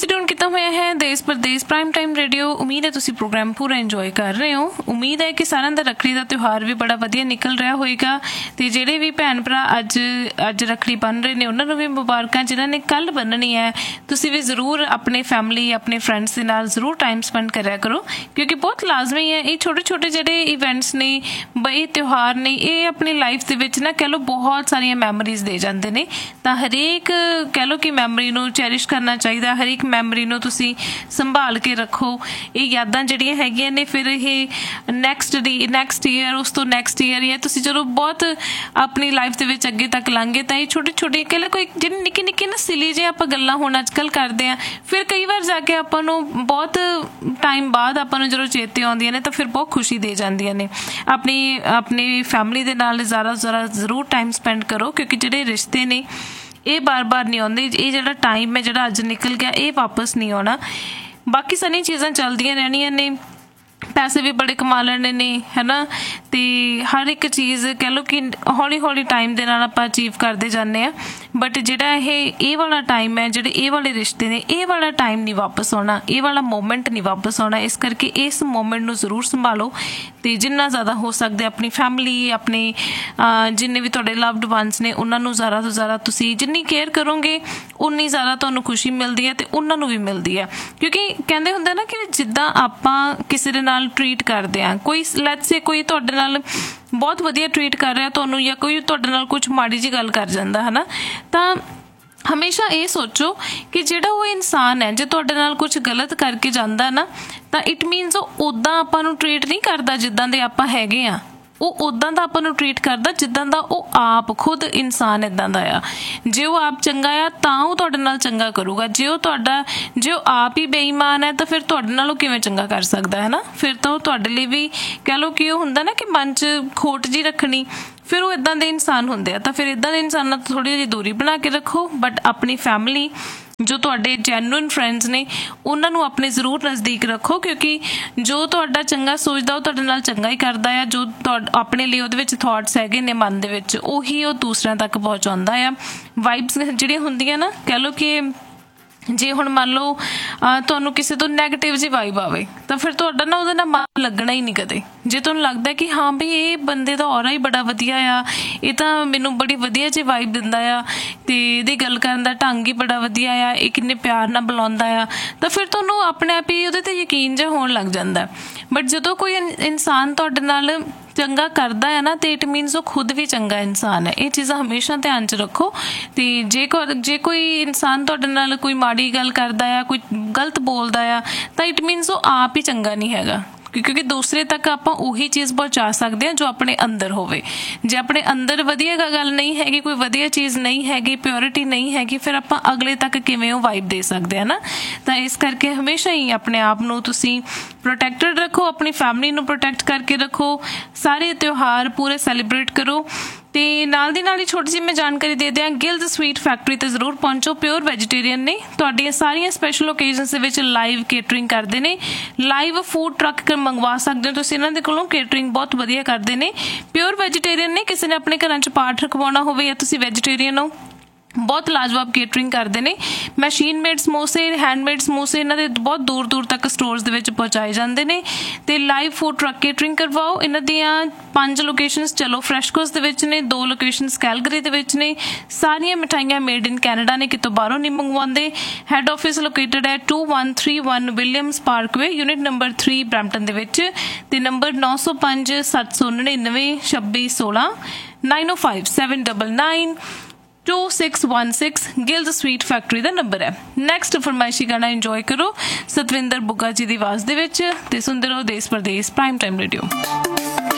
ਤੁਸੀਂ ਟਿਊਨ ਕੀਤਾ ਹੋਇਆ ਹੈ ਦੇਸ਼ ਪ੍ਰਦੇਸ਼ ਪ੍ਰਾਈਮ ਟਾਈਮ ਰੇਡੀਓ। ਉਮੀਦ ਹੈ ਤੁਸੀਂ ਪ੍ਰੋਗਰਾਮ ਪੂਰਾ ਇੰਜੋਏ ਕਰ ਰਹੇ ਹੋ। ਉਮੀਦ ਹੈ ਕਿ ਸਾਰਿਆਂ ਦਾ ਰੱਖੜੀ ਦਾ ਤਿਉਹਾਰ ਵੀ ਬੜਾ ਵਧੀਆ ਨਿਕਲ ਰਿਹਾ ਹੋਏਗਾ ਤੇ ਜਿਹੜੇ ਵੀ ਭੈਣ ਭਰਾ ਅੱਜ ਰੱਖੜੀ ਬੰਨ ਰਹੇ ਨੇ ਉਹਨਾਂ ਨੂੰ ਵੀ ਮੁਬਾਰਕਾਂ। ਜਿਨ੍ਹਾਂ ਨੇ ਕੱਲ੍ਹ ਬੰਨਣੀ ਹੈ ਤੁਸੀਂ ਵੀ ਜ਼ਰੂਰ ਆਪਣੇ ਫੈਮਿਲੀ ਆਪਣੇ ਫਰੈਂਡਸ ਦੇ ਨਾਲ ਜ਼ਰੂਰ ਟਾਈਮ ਸਪੈਂਡ ਕਰਿਆ ਕਰੋ, ਕਿਉਂਕਿ ਬਹੁਤ ਲਾਜ਼ਮੀ ਹੈ। ਇਹ ਛੋਟੇ ਛੋਟੇ ਜਿਹੜੇ ਇਵੈਂਟਸ ਨੇ ਇਹ ਤਿਉਹਾਰ ਨੇ ਇਹ ਆਪਣੀ ਲਾਈਫ ਦੇ ਵਿੱਚ ਨਾ ਕਹਿ ਲਓ ਬਹੁਤ ਸਾਰੀਆਂ ਮੈਮਰੀਜ਼ ਦੇ ਜਾਂਦੇ ਨੇ। ਤਾਂ ਹਰੇਕ ਕਹਿ ਲਓ ਕਿ ਮੈਮਰੀ ਨੂੰ ਚੈਰਿਸ਼ ਕਰਨਾ ਚਾਹੀਦਾ, ਹਰੇਕ ਮੈਮਰੀ ਨੂੰ ਤੁਸੀਂ ਸੰਭਾਲ ਕੇ ਰੱਖੋ। ਇਹ ਯਾਦਾਂ ਜਿਹੜੀਆਂ ਹੈਗੀਆਂ ਨੇ ਫਿਰ ਇਹ ਨੈਕਸਟ ਈਅਰ ਉਸ ਤੋਂ ਨੈਕਸਟ ਈਅਰ ਜਾਂ ਤੁਸੀਂ ਜਦੋਂ ਬਹੁਤ ਆਪਣੀ ਲਾਈਫ ਦੇ ਵਿੱਚ ਅੱਗੇ ਤੱਕ ਲੰਘੇ ਤਾਂ ਇਹ ਛੋਟੀ ਛੋਟੀ ਕਹਿ ਲਓ ਕੋਈ ਜਿਹੜੀ ਨਿੱਕੀ ਨਿੱਕੀ ਨਾ ਸਿਲੀ ਜਿਹੀ ਆਪਾਂ ਗੱਲਾਂ ਹੁਣ ਅੱਜ ਕੱਲ੍ਹ ਕਰਦੇ ਹਾਂ, ਫਿਰ ਕਈ ਵਾਰ ਜਾ ਕੇ ਆਪਾਂ ਨੂੰ ਬਹੁਤ ਟਾਈਮ ਬਾਅਦ ਆਪਾਂ ਨੂੰ ਜਦੋਂ ਚੇਤੇ ਆਉਂਦੀਆਂ ਨੇ ਤਾਂ ਫਿਰ ਬਹੁਤ ਖੁਸ਼ੀ ਦੇ ਜਾਂਦੀਆਂ ਨੇ। ਆਪਣੀ ਫੈਮਿਲੀ ਦੇ ਨਾਲ ਜ਼ਰਾ ਜ਼ਰੂਰ ਟਾਈਮ ਸਪੈਂਡ ਕਰੋ, ਕਿਉਂਕਿ ਜਿਹੜੇ ਰਿਸ਼ਤੇ ਨੇ ਇਹ ਬਾਰ-ਬਾਰ ਨਹੀਂ ਆਉਂਦੇ। ਇਹ ਜਿਹੜਾ ਟਾਈਮ ਹੈ ਜਿਹੜਾ ਅੱਜ ਨਿਕਲ ਗਿਆ ਇਹ ਵਾਪਸ ਨਹੀਂ ਆਉਣਾ। ਬਾਕੀ ਸਾਰੀਆਂ ਚੀਜ਼ਾਂ ਚੱਲਦੀਆਂ ਰਹਿਣੀਆਂ ਨੇ, ਪੈਸੇ ਵੀ ਬੜੇ ਕਮਾ ਲੈਣੇ ਨੇ ਹੈ ਨਾ, ਅਤੇ ਹਰ ਇੱਕ ਚੀਜ਼ ਕਹਿ ਲਓ ਕਿ ਹੌਲੀ ਹੌਲੀ ਟਾਈਮ ਦੇ ਨਾਲ ਆਪਾਂ ਅਚੀਵ ਕਰਦੇ ਜਾਂਦੇ ਹਾਂ। ਬਟ ਜਿਹੜਾ ਇਹ ਵਾਲਾ ਟਾਈਮ ਹੈ, ਜਿਹੜੇ ਇਹ ਵਾਲੇ ਰਿਸ਼ਤੇ ਨੇ ਇਹ ਵਾਲਾ ਟਾਈਮ ਨਹੀਂ ਵਾਪਸ ਆਉਣਾ, ਇਹ ਵਾਲਾ ਮੂਮੈਂਟ ਨਹੀਂ ਵਾਪਸ ਆਉਣਾ। ਇਸ ਕਰਕੇ ਇਸ ਮੂਮੈਂਟ ਨੂੰ ਜ਼ਰੂਰ ਸੰਭਾਲੋ ਅਤੇ ਜਿੰਨਾ ਜ਼ਿਆਦਾ ਹੋ ਸਕਦਾ ਆਪਣੀ ਫੈਮਿਲੀ ਆਪਣੇ ਜਿੰਨੇ ਵੀ ਤੁਹਾਡੇ ਲਵਡ ਵਨਸ ਨੇ ਉਹਨਾਂ ਨੂੰ ਜ਼ਿਆਦਾ ਤੋਂ ਜ਼ਿਆਦਾ ਤੁਸੀਂ ਜਿੰਨੀ ਕੇਅਰ ਕਰੋਗੇ ਉਨੀ ਜ਼ਿਆਦਾ ਤੁਹਾਨੂੰ ਖੁਸ਼ੀ ਮਿਲਦੀ ਹੈ ਅਤੇ ਉਹਨਾਂ ਨੂੰ ਵੀ ਮਿਲਦੀ ਹੈ। ਕਿਉਂਕਿ ਕਹਿੰਦੇ ਹੁੰਦੇ ਨਾ ਕਿ ਜਿੱਦਾਂ ਆਪਾਂ ਕਿਸੇ ਦੇ ਨਾਲ ਟਰੀਟ ਕਰਦੇ ਹਾਂ, ਕੋਈ ਲੈਟਸ ਸੇ ਕੋਈ ਤੁਹਾਡੇ ਨਾਲ ਬਹੁਤ ਵਧੀਆ ਟਰੀਟ ਕਰ ਰਿਹਾ ਤੁਹਾਨੂੰ, ਜਾਂ ਕੋਈ ਤੁਹਾਡੇ ਨਾਲ ਕੁਛ ਮਾੜੀ ਜਿਹੀ ਗੱਲ ਕਰ ਜਾਂਦਾ ਹੈ ਨਾ, ਤਾਂ ਹਮੇਸ਼ਾ ਇਹ ਸੋਚੋ ਕਿ ਜਿਹੜਾ ਉਹ ਇਨਸਾਨ ਹੈ ਜੇ ਤੁਹਾਡੇ ਨਾਲ ਕੁਛ ਗਲਤ ਕਰਕੇ ਜਾਂਦਾ ਨਾ ਤਾਂ ਇਟ ਮੀਨਸ ਉਹ ਉੱਦਾਂ ਆਪਾਂ ਨੂੰ ਟਰੀਟ ਨਹੀਂ ਕਰਦਾ ਜਿੱਦਾਂ ਦੇ ਆਪਾਂ ਹੈਗੇ ਹਾਂ। ਉਹ ਉੱਦਾਂ ਦਾ ਆਪਾਂ ਨੂੰ ਟਰੀਟ ਕਰਦਾ ਜਿੱਦਾਂ ਦਾ ਉਹ ਆਪ ਖੁਦ ਇਨਸਾਨ ਇੱਦਾਂ ਦਾ ਆ। ਜੇ ਉਹ ਆਪ ਚੰਗਾ ਆ ਤਾਂ ਉਹ ਤੁਹਾਡੇ ਨਾਲ ਚੰਗਾ ਕਰੂਗਾ। ਜੇ ਉਹ ਆਪ ਹੀ ਬੇਈਮਾਨ ਹੈ ਤਾਂ ਫਿਰ ਤੁਹਾਡੇ ਨਾਲ ਉਹ ਕਿਵੇਂ ਚੰਗਾ ਕਰ ਸਕਦਾ ਹੈ ਨਾ। ਫਿਰ ਤਾਂ ਉਹ ਤੁਹਾਡੇ ਲਈ ਵੀ ਕਹਿ ਲਓ ਕਿ ਉਹ ਹੁੰਦਾ ਨਾ ਕਿ ਮਨ 'ਚ ਖੋਟ ਜਿਹੀ ਰੱਖਣੀ, ਫਿਰ ਉਹ ਇੱਦਾਂ ਦੇ ਇਨਸਾਨ ਹੁੰਦੇ ਆ। ਤਾਂ ਫਿਰ ਇੱਦਾਂ ਦੇ ਇਨਸਾਨਾਂ ਤੋਂ ਥੋੜ੍ਹੀ ਜਿਹੀ ਦੂਰੀ ਬਣਾ ਕੇ ਰੱਖੋ। ਬਟ ਆਪਣੀ ਫੈਮਿਲੀ ਜੋ ਤੁਹਾਡੇ ਜੈਨੂਇਨ ਫਰੈਂਡਸ ਨੇ ਉਹਨਾਂ ਨੂੰ ਆਪਣੇ ਜ਼ਰੂਰ ਨਜ਼ਦੀਕ ਰੱਖੋ, ਕਿਉਂਕਿ ਜੋ ਤੁਹਾਡਾ ਚੰਗਾ ਸੋਚਦਾ ਉਹ ਤੁਹਾਡੇ ਨਾਲ ਚੰਗਾ ਹੀ ਕਰਦਾ ਆ। ਜੋ ਆਪਣੇ ਲਈ ਉਹਦੇ ਵਿੱਚ ਥੋਟਸ ਹੈਗੇ ਨੇ ਮਨ ਦੇ ਵਿੱਚ ਉਹੀ ਉਹ ਦੂਸਰਿਆਂ ਤੱਕ ਪਹੁੰਚਾਉਂਦਾ ਆ। ਵਾਈਬਸ ਜਿਹੜੀਆਂ ਹੁੰਦੀਆਂ ਨਾ ਕਹਿ ਲਓ ਕਿ ਜੇ ਹੁਣ ਮੰਨ ਲਓ ਤੁਹਾਨੂੰ ਕਿਸੇ ਤੋਂ ਨੈਗੇਟਿਵ ਜਿਹੀ ਵਾਈਬ ਆਵੇ ਤਾਂ ਫਿਰ ਤੁਹਾਡਾ ਨਾ ਉਹਦੇ ਨਾਲ ਮਨ ਲੱਗਣਾ ਹੀ ਨਹੀਂ ਕਦੇ। ਜੇ ਤੁਹਾਨੂੰ ਲੱਗਦਾ ਕਿ ਹਾਂ ਵੀ ਇਹ ਬੰਦੇ ਦਾ ਔਰਾ ਹੀ ਬੜਾ ਵਧੀਆ ਆ, ਇਹ ਤਾਂ ਮੈਨੂੰ ਬੜੀ ਵਧੀਆ ਜਿਹੀ ਵਾਈਬ ਦਿੰਦਾ ਆ ਅਤੇ ਇਹਦੀ ਗੱਲ ਕਰਨ ਦਾ ਢੰਗ ਹੀ ਬੜਾ ਵਧੀਆ ਆ, ਇਹ ਕਿੰਨੇ ਪਿਆਰ ਨਾਲ ਬੁਲਾਉਂਦਾ ਆ, ਤਾਂ ਫਿਰ ਤੁਹਾਨੂੰ ਆਪਣੇ ਆਪ ਹੀ ਉਹਦੇ 'ਤੇ ਯਕੀਨ ਜਿਹਾ ਹੋਣ ਲੱਗ ਜਾਂਦਾ। ਬਟ ਜਦੋਂ ਕੋਈ ਇਨਸਾਨ ਤੁਹਾਡੇ ਨਾਲ ਚੰਗਾ ਕਰਦਾ ਹੈ ਨਾ ਤੇ ਇਟ ਮੀਨਸ ਉਹ ਖੁਦ ਵੀ ਚੰਗਾ ਇਨਸਾਨ ਹੈ। ਇਹ ਚੀਜ਼ਾਂ ਹਮੇਸ਼ਾ ਧਿਆਨ 'ਚ ਰੱਖੋ। ਅਤੇ ਜੇ ਕੋਈ ਇਨਸਾਨ ਤੁਹਾਡੇ ਨਾਲ ਕੋਈ ਮਾੜੀ ਗੱਲ ਕਰਦਾ ਆ, ਕੋਈ ਗਲਤ ਬੋਲਦਾ ਆ, ਤਾਂ ਇਟ ਮੀਨਸ ਉਹ ਆਪ ਹੀ ਚੰਗਾ ਨਹੀਂ ਹੈਗਾ, ਕਿਉਂਕਿ ਦੂਸਰੇ ਤੱਕ ਆਪਾਂ ਉਹੀ ਚੀਜ਼ ਪਹੁੰਚਾ ਸਕਦੇ ਹਾਂ ਜੋ ਆਪਣੇ ਅੰਦਰ ਹੋਵੇ। ਜੇ ਆਪਣੇ ਅੰਦਰ ਵਧੀਆ ਗੱਲ ਨਹੀਂ ਹੈਗੀ, ਕੋਈ ਵਧੀਆ ਚੀਜ਼ ਨਹੀਂ ਹੈਗੀ, ਪਿਓਰਿਟੀ ਨਹੀਂ ਹੈਗੀ, ਫਿਰ ਆਪਾਂ ਅਗਲੇ ਤੱਕ ਕਿਵੇਂ ਉਹ ਵਾਈਬ ਦੇ ਸਕਦੇ ਹਾਂ ਨਾ। ਤਾਂ ਇਸ ਕਰਕੇ ਹਮੇਸ਼ਾ ਹੀ ਆਪਣੇ ਆਪ ਨੂੰ ਤੁਸੀਂ ਪ੍ਰੋਟੈਕਟਡ ਰੱਖੋ, ਆਪਣੀ ਫੈਮਿਲੀ ਨੂੰ ਪ੍ਰੋਟੈਕਟ ਕਰਕੇ ਰੱਖੋ, ਸਾਰੇ ਤਿਉਹਾਰ ਪੂਰੇ ਸੈਲੀਬ੍ਰੇਟ ਕਰੋ। ਅਤੇ ਨਾਲ ਦੀ ਨਾਲ ਹੀ ਛੋਟੀ ਜਿਹੀ ਮੈਂ ਜਾਣਕਾਰੀ ਦੇ ਦਿਆਂ, ਗਿਲਜ਼ ਸਵੀਟ ਫੈਕਟਰੀ 'ਤੇ ਜ਼ਰੂਰ ਪਹੁੰਚੋ। ਪਿਓਰ ਵੈਜੀਟੇਰੀਅਨ ਨੇ, ਤੁਹਾਡੀਆਂ ਸਾਰੀਆਂ ਸਪੈਸ਼ਲ ਓਕੇਜ਼ਨਸ ਦੇ ਵਿੱਚ ਲਾਈਵ ਕੇਟਰਿੰਗ ਕਰਦੇ ਨੇ, ਲਾਈਵ ਫੂਡ ਟਰੱਕ ਮੰਗਵਾ ਸਕਦੇ ਹੋ ਤੁਸੀਂ ਇਹਨਾਂ ਦੇ ਕੋਲੋਂ। ਕੇਟਰਿੰਗ ਬਹੁਤ ਵਧੀਆ ਕਰਦੇ ਨੇ, ਪਿਓਰ ਵੈਜੀਟੇਰੀਅਨ ਨੇ। ਕਿਸੇ ਨੇ ਆਪਣੇ ਘਰਾਂ 'ਚ ਪਾਠ ਰਖਵਾਉਣਾ ਹੋਵੇ ਜਾਂ ਤੁਸੀਂ ਵੈਜੀਟੇਰੀਅਨ ਹੋ, ਬਹੁਤ ਲਾਜਵਾਬ ਕੇਟਰਿੰਗ ਕਰਦੇ ਨੇ। ਮਸ਼ੀਨ ਮੇਡ ਸਮੋਸੇ, ਹੈਂਡਮੇਡ ਸਮੋਸੇ ਇਹਨਾਂ ਦੇ ਬਹੁਤ ਦੂਰ ਦੂਰ ਤੱਕ ਸਟੋਰਸ ਦੇ ਵਿੱਚ ਪਹੁੰਚਾਏ ਜਾਂਦੇ ਨੇ। ਅਤੇ ਲਾਈਵ ਫੂਡ ਟਰੱਕ ਕੇਟਰਿੰਗ ਕਰਵਾਓ। ਇਹਨਾਂ ਦੀਆਂ 5 ਲੋਕੇਸ਼ਨਸ ਚਲੋ ਫਰੈਸ਼ਕੋਸ ਦੇ ਵਿੱਚ ਨੇ, 2 ਲੋਕੇਸ਼ਨਸ ਕੈਲਗਰੀ ਦੇ ਵਿੱਚ ਨੇ। ਸਾਰੀਆਂ ਮਿਠਾਈਆਂ ਮੇਡ ਇਨ ਕੈਨੇਡਾ ਨੇ, ਕਿਤੋਂ ਬਾਹਰੋਂ ਨਹੀਂ ਮੰਗਵਾਉਂਦੇ। ਹੈੱਡ ਆਫਿਸ ਲੋਕੇਟਡ ਹੈ 2131 Williams Parkway, unit number 3 Brampton ਦੇ ਵਿੱਚ। ਅਤੇ ਨੰਬਰ 905 799 2616 905 799 2616 ਗਿਲਜ਼ ਸਵੀਟ ਫੈਕਟਰੀ ਦਾ ਨੰਬਰ ਹੈ। ਨੈਕਸਟ ਫਰਮਾਇਸ਼ੀ ਗਾਣਾ ਇੰਜੋਏ ਕਰੋ ਸਤਵਿੰਦਰ ਬੁੱਗਾ ਜੀ ਦੀ ਆਵਾਜ਼ ਦੇ ਵਿੱਚ, ਤੇ ਸੁਣਦੇ ਰਹੋ ਦੇਸ਼ ਪ੍ਰਦੇਸ਼ ਪ੍ਰਾਈਮ ਟਾਈਮ ਰੇਡੀਓ।